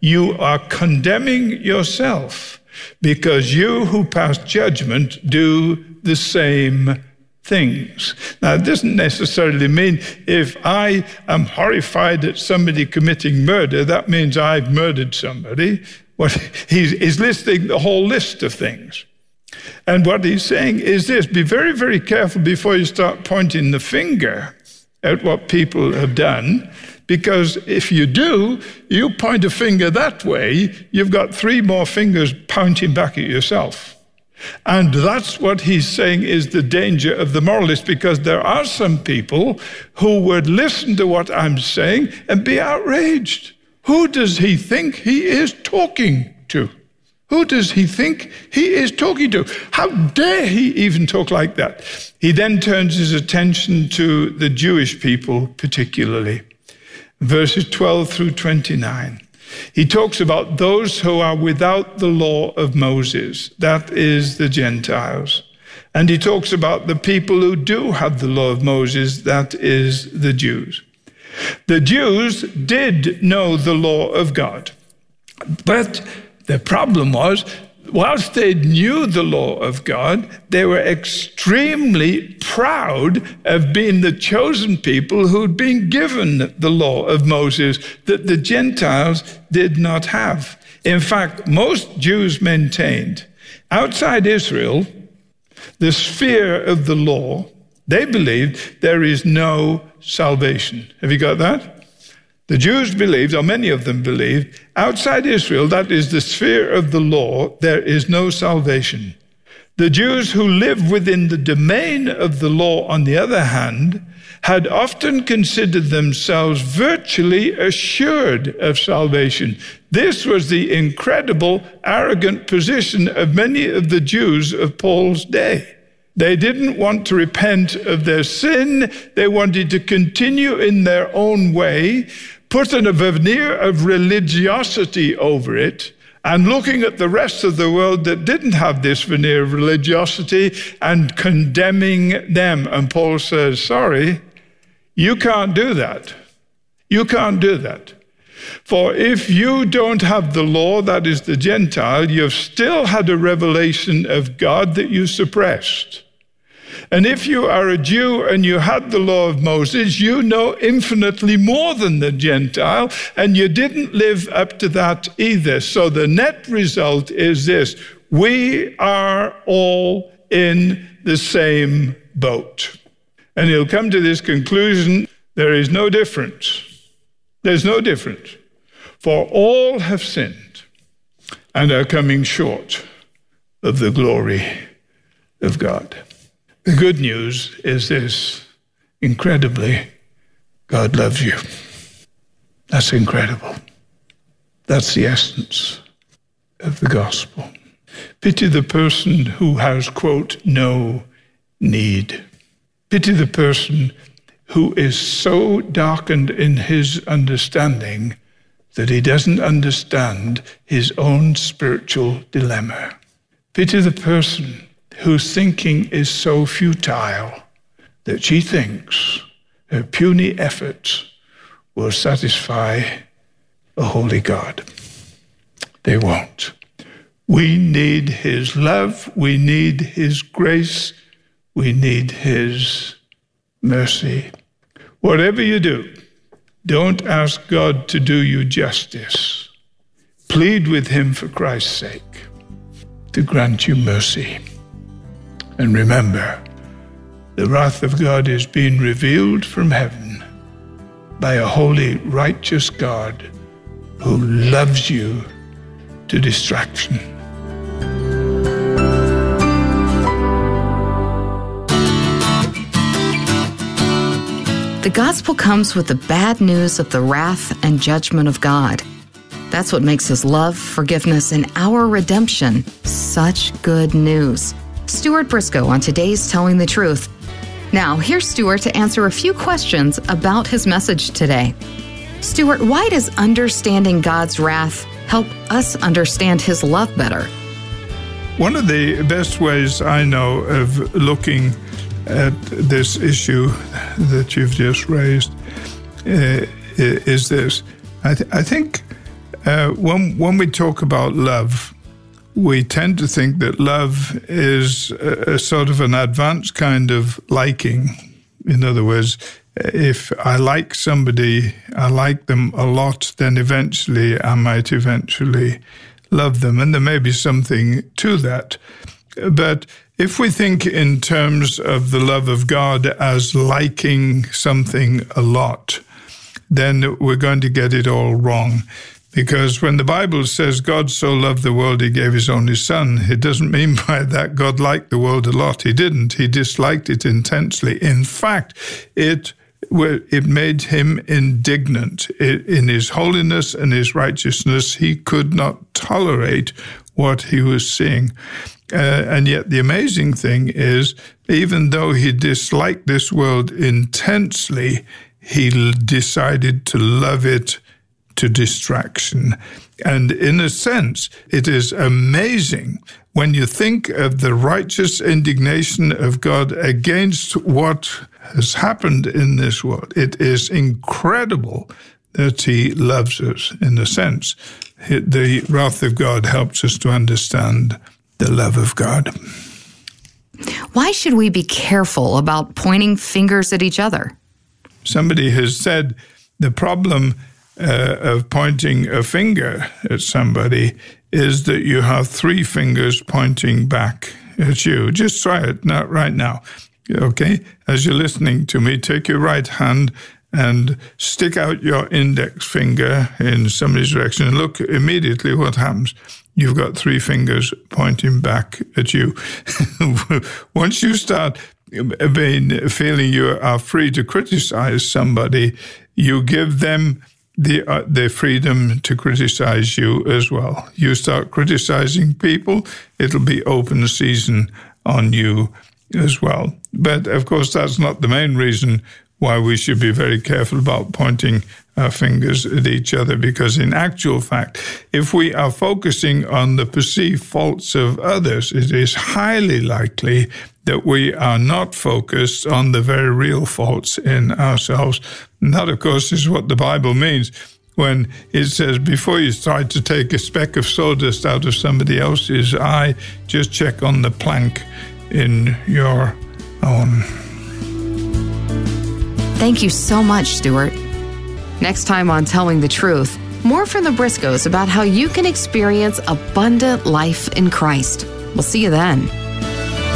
you are condemning yourself, because you who pass judgment do the same things. Now, it doesn't necessarily mean if I am horrified at somebody committing murder, that means I've murdered somebody. What he's listing the whole list of things. And what he's saying is this: be very, very careful before you start pointing the finger at what people have done, because if you do, you point a finger that way, you've got 3 more fingers pointing back at yourself. And that's what he's saying is the danger of the moralist, because there are some people who would listen to what I'm saying and be outraged. Who does he think he is talking to? Who does he think he is talking to? How dare he even talk like that? He then turns his attention to the Jewish people particularly. Verses 12 through 29. He talks about those who are without the law of Moses, that is the Gentiles. And he talks about the people who do have the law of Moses, that is the Jews. The Jews did know the law of God, but the problem was, whilst they knew the law of God, they were extremely proud of being the chosen people who'd been given the law of Moses that the Gentiles did not have. In fact, most Jews maintained outside Israel, the sphere of the law, they believed there is no salvation. Have you got that? The Jews believed, or many of them believed, outside Israel, that is the sphere of the law, there is no salvation. The Jews who lived within the domain of the law, on the other hand, had often considered themselves virtually assured of salvation. This was the incredible, arrogant position of many of the Jews of Paul's day. They didn't want to repent of their sin. They wanted to continue in their own way, put a veneer of religiosity over it, and looking at the rest of the world that didn't have this veneer of religiosity and condemning them. And Paul says, sorry, you can't do that. You can't do that. For if you don't have the law, that is the Gentile, you've still had a revelation of God that you suppressed. And if you are a Jew and you had the law of Moses, you know infinitely more than the Gentile, and you didn't live up to that either. So the net result is this: we are all in the same boat. And he'll come to this conclusion: there is no difference. There's no difference. For all have sinned and are coming short of the glory of God. The good news is this: incredibly, God loves you. That's incredible. That's the essence of the gospel. Pity the person who has, quote, no need. Pity the person who is so darkened in his understanding that he doesn't understand his own spiritual dilemma. Pity the person whose thinking is so futile that she thinks her puny efforts will satisfy a holy God. They won't. We need his love. We need his grace. We need his mercy. Whatever you do, don't ask God to do you justice. Plead with him for Christ's sake to grant you mercy. And remember, the wrath of God is being revealed from heaven by a holy, righteous God who loves you to distraction. The gospel comes with the bad news of the wrath and judgment of God. That's what makes his love, forgiveness, and our redemption such good news. Stuart Briscoe on today's Telling the Truth. Now, here's Stuart to answer a few questions about his message today. Stuart, why does understanding God's wrath help us understand his love better? One of the best ways I know of looking at this issue that you've just raised is this. I think When we talk about love, we tend to think that love is a sort of an advanced kind of liking. In other words, if I like somebody, I like them a lot, then eventually I might eventually love them. And there may be something to that. But if we think in terms of the love of God as liking something a lot, then we're going to get it all wrong. Because when the Bible says God so loved the world, he gave his only son, it doesn't mean by that God liked the world a lot. He didn't. He disliked it intensely. In fact, it made him indignant. In his holiness and his righteousness, he could not tolerate what he was seeing. And yet the amazing thing is, even though he disliked this world intensely, he decided to love it to distraction. And in a sense, it is amazing when you think of the righteous indignation of God against what has happened in this world. It is incredible that he loves us, in a sense. The wrath of God helps us to understand the love of God. Why should we be careful about pointing fingers at each other? Somebody has said the problem of pointing a finger at somebody is that you have 3 fingers pointing back at you. Just try it right now, okay? As you're listening to me, take your right hand and stick out your index finger in somebody's direction and look immediately what happens. You've got 3 fingers pointing back at you. Once you start feeling you are free to criticize somebody, you give them the freedom to criticize you as well. You start criticizing people, it'll be open season on you as well. But of course, that's not the main reason why we should be very careful about pointing our fingers at each other, because in actual fact, if we are focusing on the perceived faults of others, it is highly likely that we are not focused on the very real faults in ourselves. And that, of course, is what the Bible means when it says, before you try to take a speck of sawdust out of somebody else's eye, just check on the plank in your own. Thank you so much, Stuart. Next time on Telling the Truth, more from the Briscoes about how you can experience abundant life in Christ. We'll see you then.